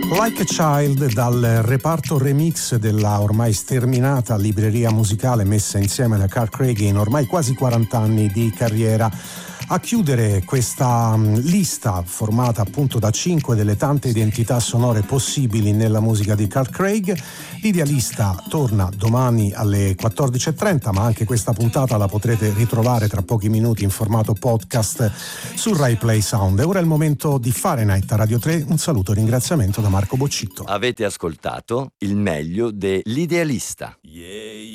Like a Child dal reparto remix della ormai sterminata libreria musicale messa insieme da Carl Craig in ormai quasi 40 anni di carriera. A chiudere questa lista formata appunto da 5 delle tante identità sonore possibili nella musica di Carl Craig, l'Idealista torna domani alle 14.30, ma anche questa puntata la potrete ritrovare tra pochi minuti in formato podcast su Rai Play Sound. E ora è il momento di Fahrenheit a Radio 3. Un saluto e ringraziamento da Marco Boccitto. Avete ascoltato il meglio dell'Idealista. Yeah.